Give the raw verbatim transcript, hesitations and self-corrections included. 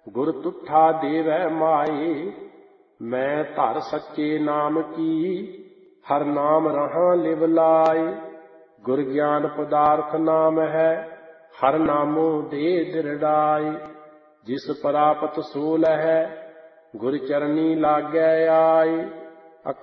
ਗੁਰ ਤੁਠਾ ਦੇਵੈ ਮਾਏ। ਮੈਂ ਧਰ ਸੱਚੇ ਨਾਮ ਕੀ, ਹਰ ਨਾਮ ਰਹਾ ਲਿਵ ਲਾਏ। ਗੁਰ ਗਿਆਨ ਪਦਾਰਥ ਨਾਮ ਹੈ, ਹਰ ਨਾਮੋ ਦੇ ਦਿਰੜਾਏ। ਜਿਸ ਪ੍ਰਾਪਤ ਸੋ ਲਹੈ, ਗੁਰ ਚਰਨੀ ਲਾਗੈ ਆਏ।